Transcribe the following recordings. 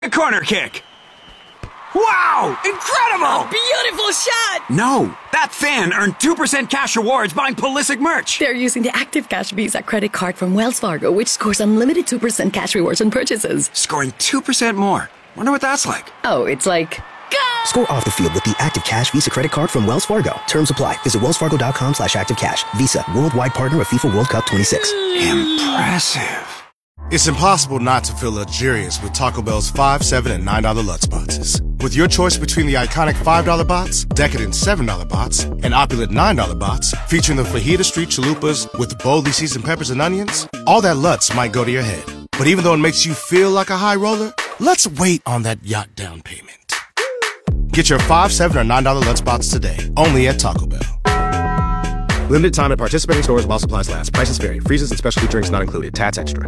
A corner kick. Wow! Incredible! Beautiful shot! No, that fan earned 2% cash rewards buying Pulisic merch. They're using the Active Cash Visa credit card from Wells Fargo, which scores unlimited 2% cash rewards on purchases. Scoring 2% more. Wonder what that's like. Oh, it's like... Go! Score off the field with the Active Cash Visa credit card from Wells Fargo. Terms apply. Visit wellsfargo.com/activecash. Visa, worldwide partner of FIFA World Cup 26. Impressive. It's impossible not to feel luxurious with Taco Bell's $5, $7, and $9 Lutz boxes. With your choice between the iconic $5 bots, decadent $7 bots, and opulent $9 bots, featuring the Fajita Street Chalupas with boldly seasoned peppers and onions, all that Lutz might go to your head. But even though it makes you feel like a high roller, let's wait on that yacht down payment. Get your $5, $7, or $9 Lutz bots today, only at Taco Bell. Limited time at participating stores while supplies last. Prices vary. Freezes and specialty drinks not included. Tats extra.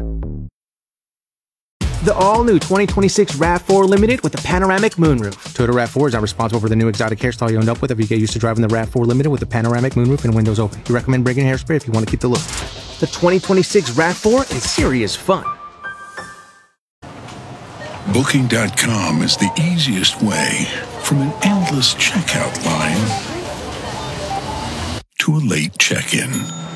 The all-new 2026 RAV4 Limited with a panoramic moonroof. Toyota RAV4 is not responsible for the new exotic hairstyle you end up with if you get used to driving the RAV4 Limited with a panoramic moonroof and windows open. We recommend bringing hairspray if you want to keep the look. The 2026 RAV4 is serious fun. Booking.com is the easiest way from an endless checkout line to a late check-in.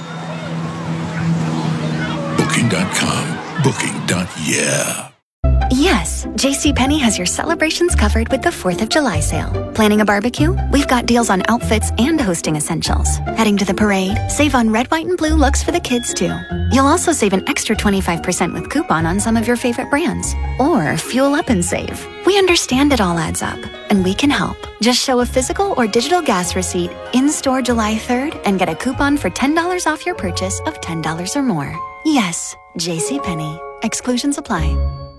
Booking.com. Booking.yeah. Yes, JCPenney has your celebrations covered with the 4th of July sale. Planning a barbecue? We've got deals on outfits and hosting essentials. Heading to the parade? Save on red, white, and blue looks for the kids, too. You'll also save an extra 25% with coupon on some of your favorite brands. Or fuel up and save. We understand it all adds up, and we can help. Just show a physical or digital gas receipt in-store July 3rd and get a coupon for $10 off your purchase of $10 or more. Yes, JCPenney. Exclusions apply.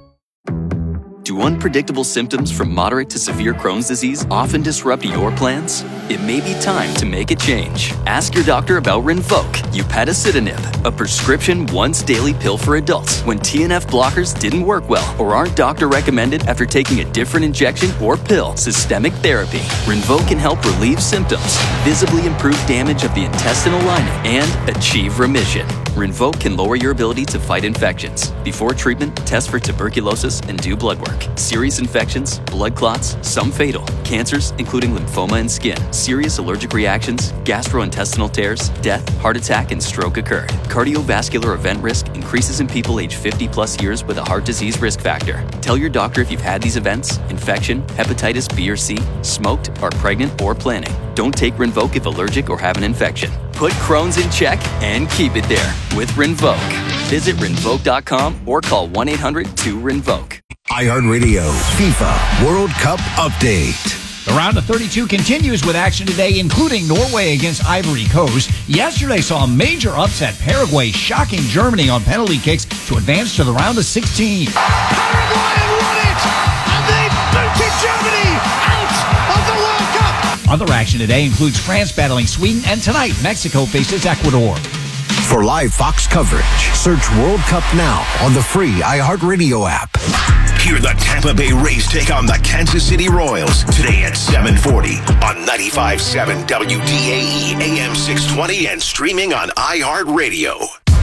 Do unpredictable symptoms from moderate to severe Crohn's disease often disrupt your plans? It may be time to make a change. Ask your doctor about Rinvoq, upadacitinib, a prescription once-daily pill for adults when TNF blockers didn't work well or aren't doctor-recommended after taking a different injection or pill. Systemic therapy. Rinvoq can help relieve symptoms, visibly improve damage of the intestinal lining, and achieve remission. Rinvoq can lower your ability to fight infections. Before treatment, test for tuberculosis and do blood work. Serious infections, blood clots, some fatal, cancers including lymphoma and skin, serious allergic reactions, gastrointestinal tears, death, heart attack, and stroke occurred. Cardiovascular event risk increases in people age 50 plus years with a heart disease risk factor. Tell your doctor if you've had these events, infection, hepatitis B or C, smoked, are pregnant, or planning. Don't take Rinvoq if allergic or have an infection. Put Crohn's in check and keep it there with Rinvoq. Visit Rinvoq.com or call 1-800-2-RINVOQ. iHeartRadio FIFA World Cup Update. The round of 32 continues with action today, including Norway against Ivory Coast. Yesterday saw a major upset. Paraguay shocking Germany on penalty kicks to advance to the round of 16. Paraguay won it, and they booted Germany out of the World Cup. Other action today includes France battling Sweden, and tonight Mexico faces Ecuador. For live Fox coverage, search World Cup now on the free iHeartRadio app. Hear the Tampa Bay Rays take on the Kansas City Royals today at 7:40 on 95.7 WDAE AM 620 and streaming on iHeartRadio.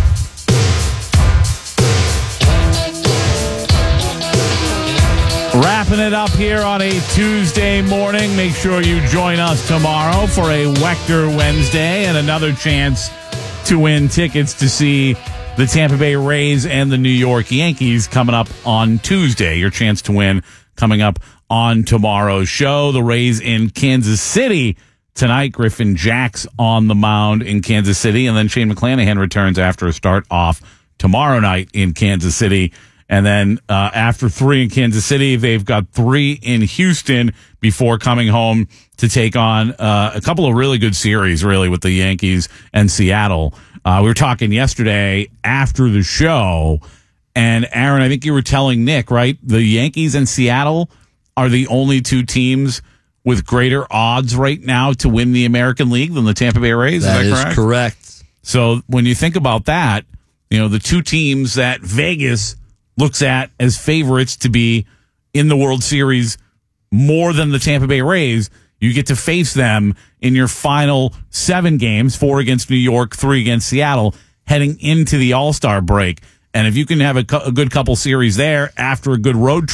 Wrapping it up here on a Tuesday morning. Make sure you join us tomorrow for a Wechter Wednesday and another chance to win tickets to see the Tampa Bay Rays and the New York Yankees coming up on Tuesday. Your chance to win coming up on tomorrow's show. The Rays in Kansas City tonight. Griffin Jax on the mound in Kansas City. And then Shane McClanahan returns after a start off tomorrow night in Kansas City. And then after 3 in Kansas City, they've got 3 in Houston before coming home to take on a couple of really good series, really, with the Yankees and Seattle. We were talking yesterday after the show, and Aaron, I think you were telling Nick, right? The Yankees and Seattle are the only 2 teams with greater odds right now to win the American League than the Tampa Bay Rays. That is that correct? Correct. So when you think about that, you know, the 2 teams that Vegas looks at as favorites to be in the World Series more than the Tampa Bay Rays, you get to face them in your final 7 games, 4 against New York, 3 against Seattle, heading into the All-Star break. And if you can have a good couple series there after a good road trip,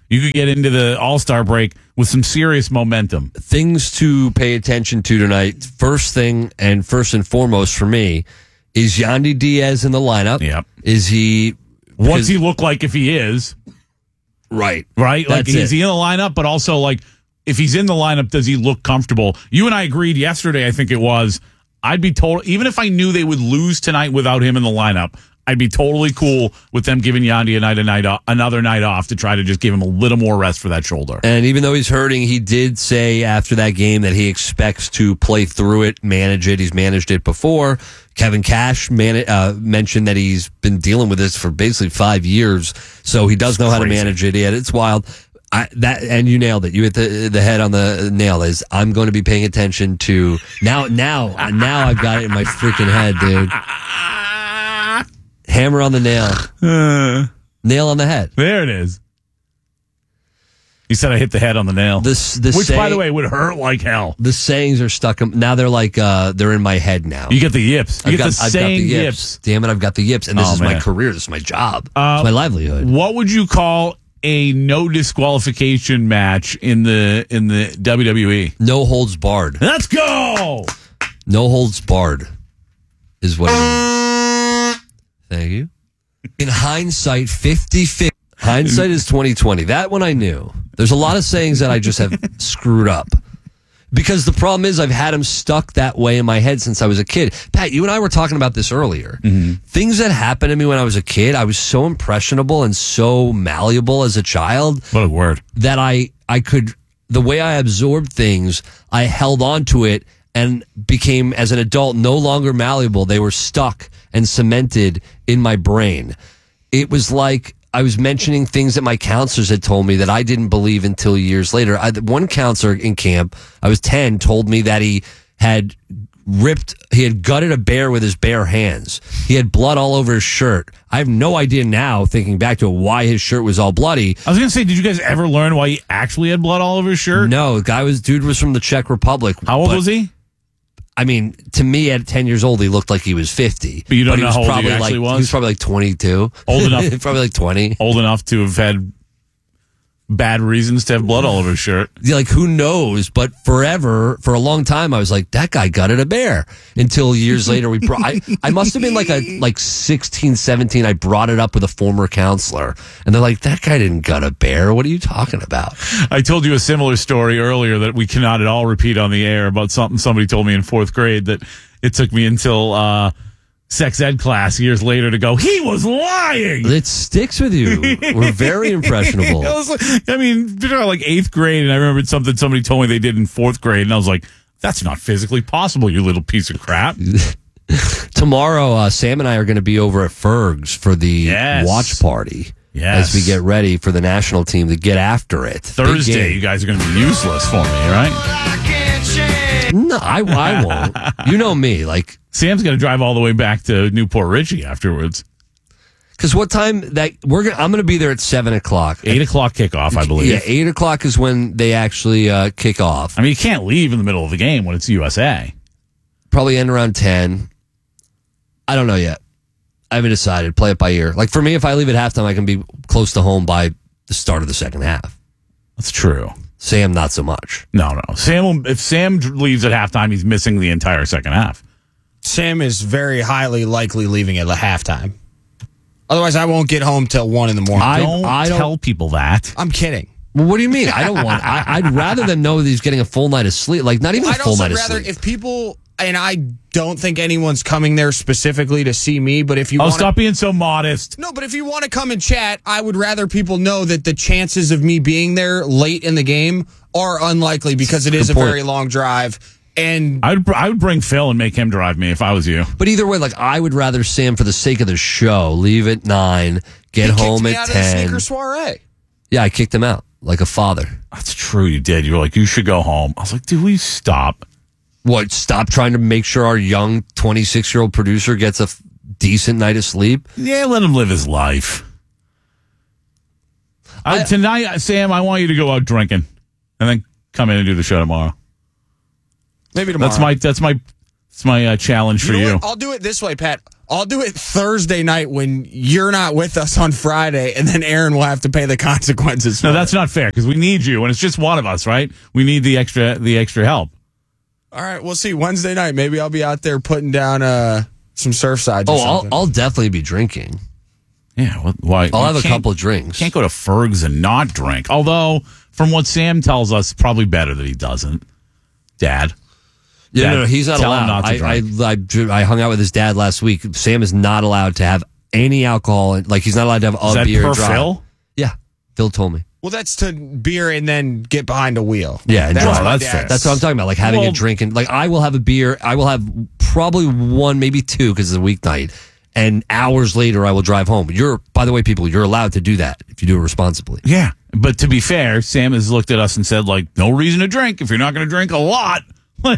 you could get into the All-Star break with some serious momentum. Things to pay attention to tonight. First and foremost for me is Yandy Diaz in the lineup. Yep. Is he? What's he look like if he is? Right. Like, is he in the lineup? But also, like, if he's in the lineup, does he look comfortable? You and I agreed yesterday, I think it was, I'd be total, even if I knew they would lose tonight without him in the lineup, I'd be totally cool with them giving Yandy another night off to try to just give him a little more rest for that shoulder. And even though he's hurting, he did say after that game that he expects to play through it, manage it. He's managed it before. Kevin Cash mentioned that he's been dealing with this for basically 5 years, so he does know how to manage it. Yeah, it's wild. And you nailed it. You hit the head on the nail. Is I'm going to be paying attention to now I've got it in my freaking head, dude. Hammer on the nail. Nail on the head. There it is. You said I hit the head on the nail. Which, by the way, would hurt like hell. The sayings are stuck. Now they're like, they're in my head now. You get the yips. You get the saying yips. Damn it, I've got the yips. And this is my career. This is my job. It's my livelihood. What would you call a no disqualification match in the WWE? No holds barred. Let's go! No holds barred is what it is. Thank you. In hindsight, 50-50. Hindsight is 20/20. That one I knew. There's a lot of sayings that I just have screwed up. Because the problem is I've had them stuck that way in my head since I was a kid. Pat, you and I were talking about this earlier. Mm-hmm. Things that happened to me when I was a kid, I was so impressionable and so malleable as a child. What a word. That I could, the way I absorbed things, I held on to it and became, as an adult, no longer malleable. They were stuck and cemented in my brain. It was like I was mentioning things that my counselors had told me that I didn't believe until years later. One counselor in camp, I was 10, told me that he had gutted a bear with his bare hands. He had blood all over his shirt. I have no idea now, thinking back to it, why his shirt was all bloody. I was going to say, did you guys ever learn why he actually had blood all over his shirt? No, dude was from the Czech Republic. How old was he? I mean, to me, at 10 years old, he looked like he was 50. But you don't know how old he actually was? He was probably like 22. Old enough? Probably like 20. Old enough to have had bad reasons to have blood all over his shirt. Yeah, like, who knows? But for a long time, I was like, that guy gutted a bear. Until years later, I must have been like 16, 17. I brought it up with a former counselor. And they're like, that guy didn't gut a bear. What are you talking about? I told you a similar story earlier that we cannot at all repeat on the air about something somebody told me in 4th grade that it took me until sex ed class years later to go, he was lying. It sticks with you. We're very impressionable. I mean, like 8th grade, and I remembered something somebody told me they did in 4th grade, and I was like, that's not physically possible, you little piece of crap. Tomorrow, Sam and I are going to be over at Ferg's for the watch party. Yes. As we get ready for the national team to get after it. Thursday, you guys are going to be useless for me, right? No, I won't. You know me. Like, Sam's going to drive all the way back to Newport Richie afterwards. Because what time I'm going to be there at 7:00. 8:00 kickoff, I believe. Yeah, 8:00 is when they actually kick off. I mean, you can't leave in the middle of the game when it's USA. Probably end around 10. I don't know yet. I haven't decided. Play it by ear. Like, for me, if I leave at halftime, I can be close to home by the start of the second half. That's true. Sam, not so much. No. If Sam leaves at halftime, he's missing the entire second half. Sam is very highly likely leaving at the halftime. Otherwise, I won't get home till 1 in the morning. I don't tell people that. I'm kidding. Well, what do you mean? I don't want. I'd rather them know that he's getting a full night of sleep. Like, not even a full night of sleep. If people, and I don't think anyone's coming there specifically to see me, but if you want, stop being so modest. No, but if you want to come and chat, I would rather people know that the chances of me being there late in the game are unlikely because it is a very long drive. And I would bring Phil and make him drive me if I was you. But either way, like, I would rather Sam, for the sake of the show, leave at 9, get home at 10. He kicked me out of the sneaker soiree. Yeah, I kicked him out like a father. That's true, you did. You were like, you should go home. I was like, dude, will you stop? What, stop trying to make sure our young 26-year-old producer gets a decent night of sleep? Yeah, let him live his life. Tonight, Sam, I want you to go out drinking and then come in and do the show tomorrow. Maybe tomorrow. That's my challenge for you. I'll do it this way, Pat. I'll do it Thursday night when you're not with us on Friday, and then Aaron will have to pay the consequences. No, that's not fair because we need you, and it's just one of us, right? We need the extra help. All right, we'll see. Wednesday night, maybe I'll be out there putting down some Surfsides. I'll definitely be drinking. Yeah, why? I'll have a couple of drinks. Can't go to Ferg's and not drink. Although, from what Sam tells us, probably better that he doesn't. Dad. Yeah, no, he's not tell allowed. him not to drink. I hung out with his dad last week. Sam is not allowed to have any alcohol. Like, he's not allowed to have Is that beer. per drive. Phil? Yeah, Phil told me. Well, that's to beer and then get behind a wheel. Yeah, and that's, drive. That's what I'm talking about. Like having a drink and like I will have a beer. I will have probably one, maybe two, because it's a weeknight. And hours later, I will drive home. By the way, people, you're allowed to do that if you do it responsibly. Yeah, but to be fair, Sam has looked at us and said, like, no reason to drink if you're not going to drink a lot. That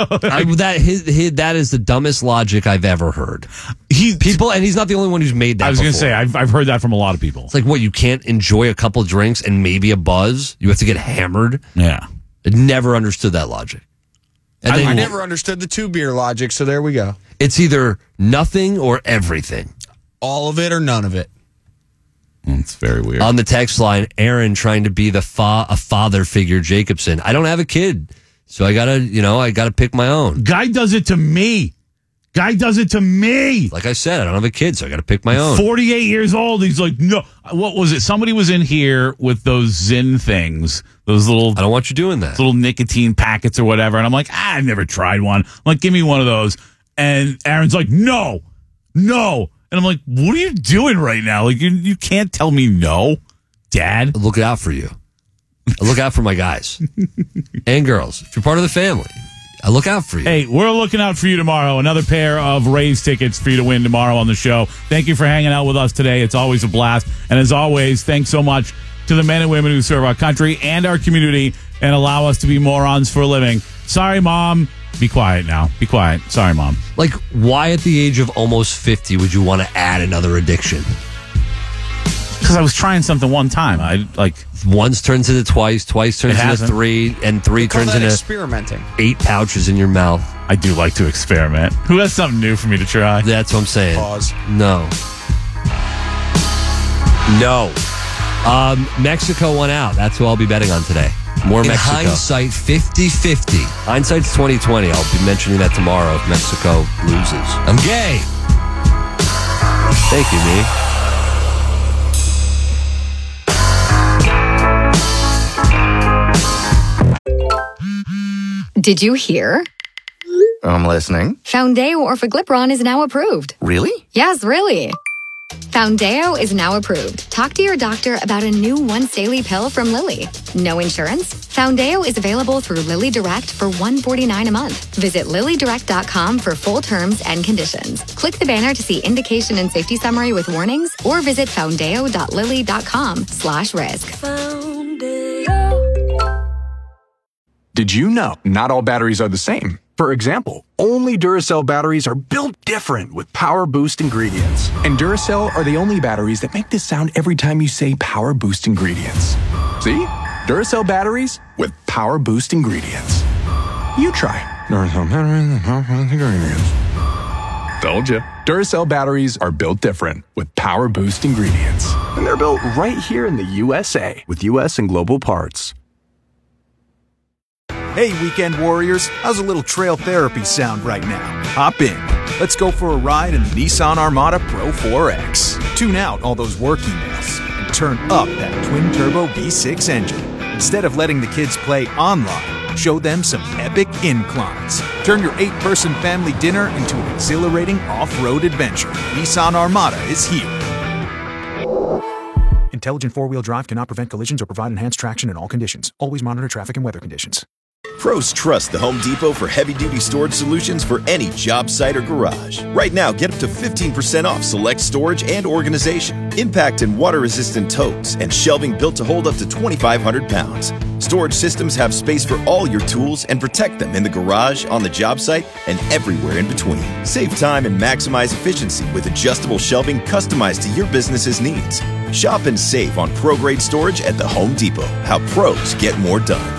is the dumbest logic I've ever heard. And he's not the only one who's made that. I was going to say, I've heard that from a lot of people. It's like, what, you can't enjoy a couple drinks and maybe a buzz? You have to get hammered? Yeah. I never understood that logic. And I never understood the 2-beer logic, so there we go. It's either nothing or everything. All of it or none of it. It's very weird. On the text line, Aaron trying to be a father figure, Jacobson. I don't have a kid, so I gotta pick my own. Guy does it to me. Like I said, I don't have a kid, so I gotta pick my own. 48 years old. He's like, no. What was it? Somebody was in here with those Zyn things. Those little. I don't want you doing that. Little nicotine packets or whatever. And I'm like, I've never tried one. I'm like, give me one of those. And Aaron's like, no. And I'm like, what are you doing right now? Like, you can't tell me no, Dad. I look out for you. I look out for my guys and girls. If you're part of the family, I look out for you. Hey, we're looking out for you tomorrow. Another pair of Rays tickets for you to win tomorrow on the show. Thank you for hanging out with us today. It's always a blast. And as always, thanks so much to the men and women who serve our country and our community and allow us to be morons for a living. Sorry, Mom. Be quiet now. Be quiet. Sorry, Mom. Like, why at the age of almost 50 would you want to add another addiction? Because I was trying something one time. Once turns into twice turns into 3, and 3 turns into experimenting. 8 pouches in your mouth. I do like to experiment. Who has something new for me to try? That's what I'm saying. Pause. No. Mexico won out. That's who I'll be betting on today. More Mexico. Hindsight 50-50. Hindsight's 2020. I'll be mentioning that tomorrow if Mexico loses. I'm gay. Thank you, me. Did you hear? I'm listening. Foundeo Orforglipron is now approved. Really? Yes, really. Foundeo is now approved. Talk to your doctor about a new once-daily pill from Lilly. No insurance? Foundeo is available through Lilly Direct for $149 a month. Visit LillyDirect.com for full terms and conditions. Click the banner to see indication and safety summary with warnings, or visit foundeo.lilly.com/risk. Did you know not all batteries are the same? For example, only Duracell batteries are built different with Power Boost ingredients. And Duracell are the only batteries that make this sound every time you say Power Boost ingredients. See? Duracell batteries with Power Boost ingredients. You try. Duracell batteries with Power Boost ingredients. Told you. Duracell batteries are built different with Power Boost ingredients. And they're built right here in the USA with US and global parts. Hey, weekend warriors, how's a little trail therapy sound right now? Hop in. Let's go for a ride in the Nissan Armada Pro 4X. Tune out all those work emails and turn up that twin-turbo V6 engine. Instead of letting the kids play online, show them some epic inclines. Turn your 8-person family dinner into an exhilarating off-road adventure. Nissan Armada is here. Intelligent four-wheel drive cannot prevent collisions or provide enhanced traction in all conditions. Always monitor traffic and weather conditions. Pros trust the Home Depot for heavy-duty storage solutions for any job site or garage. Right now, get up to 15% off select storage and organization, impact and water-resistant totes, and shelving built to hold up to 2,500 pounds. Storage systems have space for all your tools and protect them in the garage, on the job site, and everywhere in between. Save time and maximize efficiency with adjustable shelving customized to your business's needs. Shop and save on pro-grade storage at the Home Depot. How pros get more done.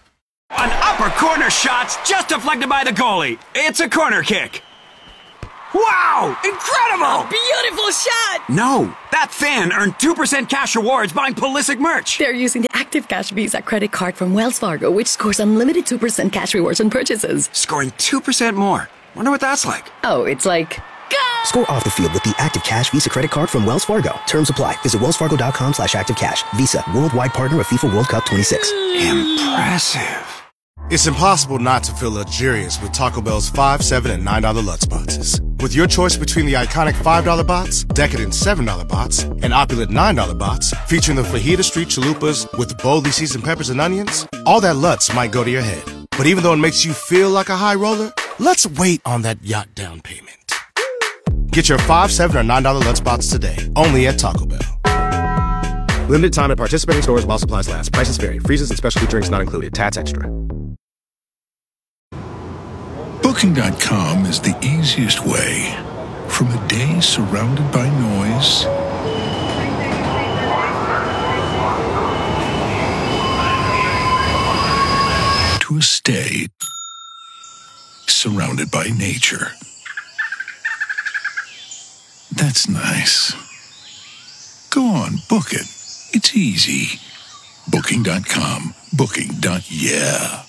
An upper corner shot's just deflected by the goalie. It's a corner kick. Wow! Incredible! Beautiful shot! No, that fan earned 2% cash rewards buying Pulisic merch. They're using the Active Cash Visa credit card from Wells Fargo, which scores unlimited 2% cash rewards on purchases. Scoring 2% more. Wonder what that's like. Oh, it's like... Score off the field with the Active Cash Visa credit card from Wells Fargo. Terms apply. Visit wellsfargo.com/activecash. Visa, worldwide partner of FIFA World Cup 26. Impressive. It's impossible not to feel luxurious with Taco Bell's $5, $7, and $9 Lutz boxes. With your choice between the iconic $5 bots, decadent $7 bots, and opulent $9 bots, featuring the Fajita Street Chalupas with boldly seasoned peppers and onions, all that Lutz might go to your head. But even though it makes you feel like a high roller, let's wait on that yacht down payment. Get your $5, $7, or $9 Lutz bots today, only at Taco Bell. Limited time at participating stores while supplies last. Prices vary. Freezes and specialty drinks not included. Tats extra. Booking.com is the easiest way. From a day surrounded by noise to a stay surrounded by nature. That's nice. Go on, book it. It's easy. Booking.com. Booking.yeah.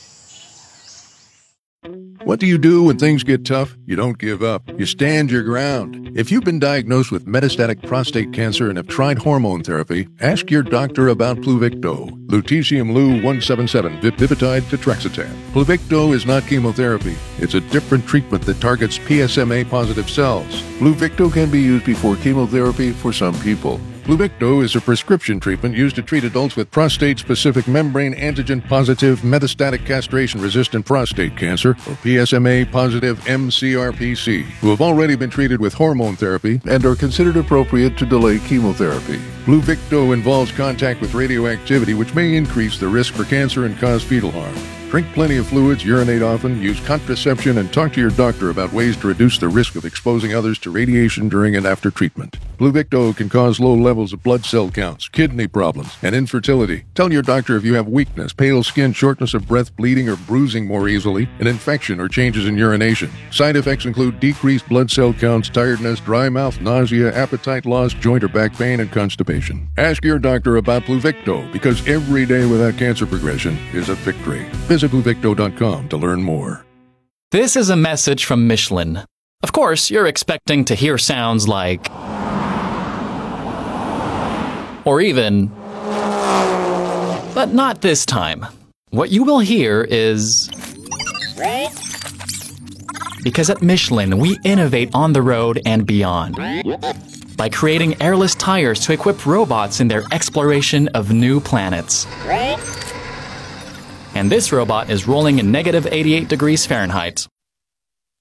What do you do when things get tough? You don't give up. You stand your ground. If you've been diagnosed with metastatic prostate cancer and have tried hormone therapy, ask your doctor about Pluvicto. Lutetium Lu-177, Vipitide Tetrexatan. Pluvicto is not chemotherapy. It's a different treatment that targets PSMA-positive cells. Pluvicto can be used before chemotherapy for some people. Pluvicto is a prescription treatment used to treat adults with prostate-specific membrane antigen-positive metastatic castration-resistant prostate cancer, or PSMA-positive mCRPC, who have already been treated with hormone therapy and are considered appropriate to delay chemotherapy. Pluvicto involves contact with radioactivity, which may increase the risk for cancer and cause fetal harm. Drink plenty of fluids, urinate often, use contraception, and talk to your doctor about ways to reduce the risk of exposing others to radiation during and after treatment. Pluvicto can cause low levels of blood cell counts, kidney problems, and infertility. Tell your doctor if you have weakness, pale skin, shortness of breath, bleeding or bruising more easily, an infection or changes in urination. Side effects include decreased blood cell counts, tiredness, dry mouth, nausea, appetite loss, joint or back pain, and constipation. Ask your doctor about Pluvicto, because every day without cancer progression is a victory. Visit Pluvicto.com to learn more. This is a message from Michelin. Of course, you're expecting to hear sounds like... or even... but not this time. What you will hear is... because at Michelin, we innovate on the road and beyond. By creating airless tires to equip robots in their exploration of new planets. And this robot is rolling in negative 88 degrees Fahrenheit.